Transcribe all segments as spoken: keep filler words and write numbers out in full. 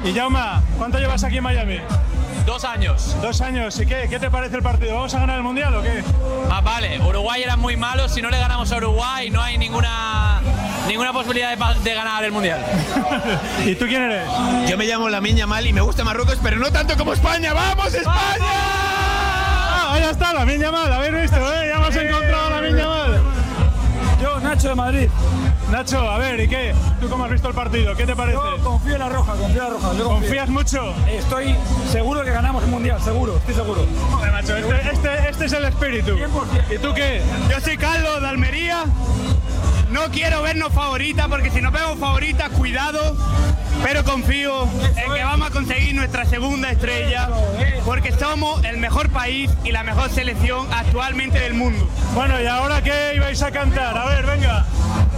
Y Jaume, ¿cuánto llevas aquí en Miami? Dos años. Dos años. ¿Y qué? ¿Qué te parece el partido? ¿Vamos a ganar el Mundial o qué? Más vale, Uruguay era muy malo, si no le ganamos a Uruguay no hay ninguna ninguna posibilidad de, de ganar el Mundial. ¿Y tú quién eres? Yo me llamo Lamine Yamal y me gusta Marruecos, pero no tanto como España. ¡Vamos, España! Ah, ahí está, Lamine Yamal, habéis visto, ¿eh? Ya hemos encontrado a Lamine Yamal. Yo, Nacho de Madrid. Nacho, a ver, ¿y qué? ¿Tú cómo has visto el partido? ¿Qué te parece? Yo confío en la Roja, confío en la Roja. Yo confío. ¿Confías mucho? Estoy seguro que ganamos el Mundial, seguro, estoy seguro. Joder, macho, este, este, este es el espíritu. cien por ciento. ¿Y tú qué? Yo soy Carlos de Almería. No quiero vernos favoritas porque si nos vemos favoritas, cuidado. Pero confío en que vamos a conseguir nuestra segunda estrella porque somos el mejor país y la mejor selección actualmente del mundo. Bueno, ¿y ahora qué ibais a cantar? A ver, venga.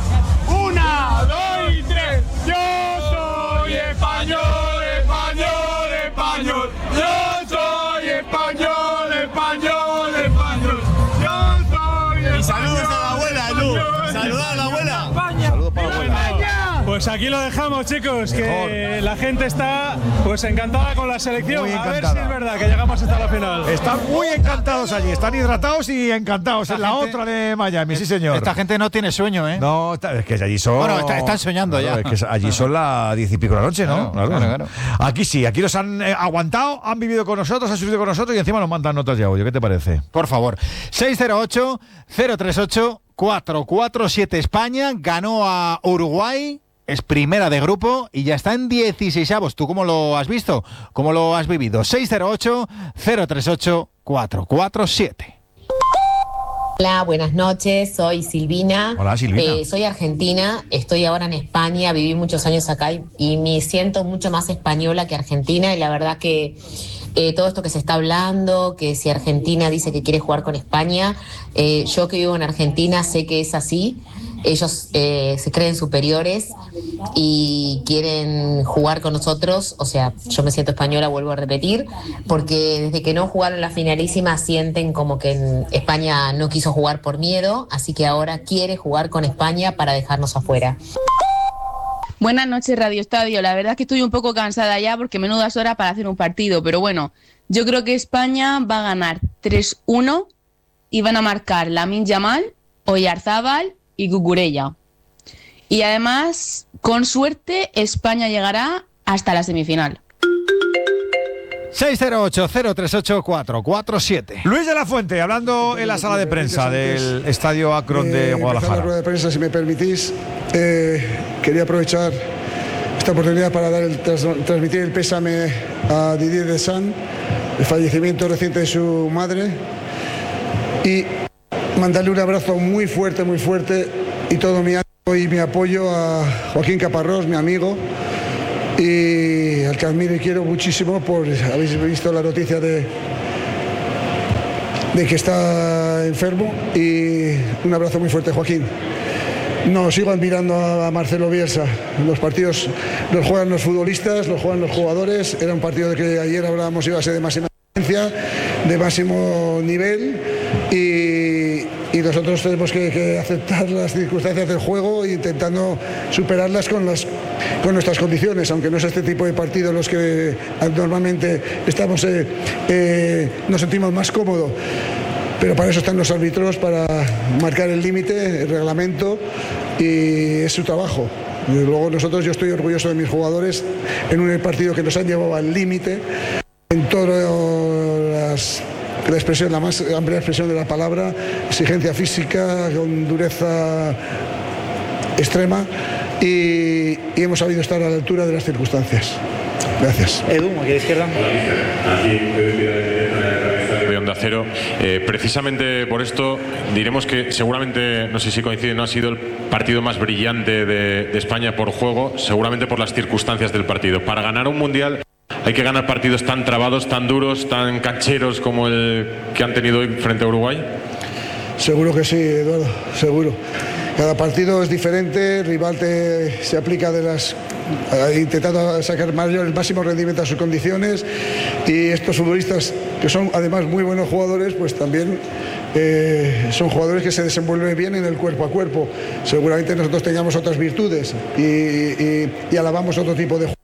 Una, dos y tres. Yo soy español, español, español. Yo soy español, español, español. Yo soy español. Y saludos a la abuela, Lu. Saludos a la abuela. Saludos para la abuela. Pues aquí lo dejamos, chicos, que Mejor. La gente está pues encantada con la selección. A ver si es verdad que llegamos hasta la final. Están muy encantados allí, están hidratados y encantados. En la otra de Miami, sí señor. Esta gente no tiene sueño, ¿eh? No, es que allí son... Bueno, está, están soñando claro, ya. Es que allí son las diez y pico de la noche, ¿no? Claro, claro, claro. Aquí sí, aquí los han eh, aguantado, han vivido con nosotros, han sufrido con nosotros y encima nos mandan notas de audio. ¿Qué te parece? Por favor. seis cero ocho, cero tres ocho, cuatro cuatro siete España ganó a Uruguay. Es primera de grupo y ya está en dieciseisavos. ¿Tú cómo lo has visto? ¿Cómo lo has vivido? seis cero ocho, cero tres ocho, cuatro cuatro siete. Hola, buenas noches, soy Silvina. Hola, Silvina. Eh, soy argentina, estoy ahora en España, viví muchos años acá y, y me siento mucho más española que argentina y la verdad que eh, todo esto que se está hablando, que si Argentina dice que quiere jugar con España, eh, yo que vivo en Argentina sé que es así. Ellos eh, se creen superiores y quieren jugar con nosotros, o sea, yo me siento española, vuelvo a repetir, porque desde que no jugaron la finalísima sienten como que en España no quiso jugar por miedo, así que ahora quiere jugar con España para dejarnos afuera. Buenas noches, Radio Estadio. La verdad es que estoy un poco cansada ya porque menudas horas para hacer un partido, pero bueno, yo creo que España va a ganar tres uno y van a marcar Lamine Yamal, Oyarzábal y Cucurella. Y además, con suerte, España llegará hasta la semifinal. seis cero ocho, cero tres ocho, cuatro cuatro siete. Luis de la Fuente, hablando en la sala de prensa del Estadio Akron de eh, Guadalajara. La rueda de prensa, si me permitís, eh, quería aprovechar esta oportunidad para dar el, tras, transmitir el pésame a Didier Deschamps, el fallecimiento reciente de su madre, y mandarle un abrazo muy fuerte, muy fuerte y todo mi ánimo y mi apoyo a Joaquín Caparrós, mi amigo, y al que admiro y quiero muchísimo. Por habéis visto la noticia de, de que está enfermo, y un abrazo muy fuerte, Joaquín. No, sigo admirando a Marcelo Bielsa. Los partidos los juegan los futbolistas, los juegan los jugadores. Era un partido de que ayer hablábamos iba a ser de máxima exigencia, de máximo nivel, y, y nosotros tenemos que, que aceptar las circunstancias del juego e intentando superarlas con, las, con nuestras condiciones, aunque no es este tipo de partidos los que normalmente estamos, eh, eh, nos sentimos más cómodos. Pero para eso están los árbitros, para marcar el límite, el reglamento, y es su trabajo. Y luego nosotros, yo estoy orgulloso de mis jugadores en un partido que nos han llevado al límite, en todas las... la expresión, la más amplia expresión de la palabra, exigencia física, con dureza extrema, y, y hemos sabido estar a la altura de las circunstancias. Gracias. Edu, aquí a la izquierda. De Onda Cero. Eh, precisamente por esto diremos que seguramente, no sé si coincide, no ha sido el partido más brillante de, de España por juego, seguramente por las circunstancias del partido. Para ganar un mundial hay que ganar partidos tan trabados, tan duros, tan cancheros como el que han tenido hoy frente a Uruguay. Seguro que sí, Eduardo, seguro. Cada partido es diferente, el rival te, se aplica de las, intentando sacar mayor, el máximo rendimiento a sus condiciones, y estos futbolistas, que son además muy buenos jugadores, pues también eh, son jugadores que se desenvuelven bien en el cuerpo a cuerpo. Seguramente nosotros tengamos otras virtudes y, y, y alabamos otro tipo de jugadores.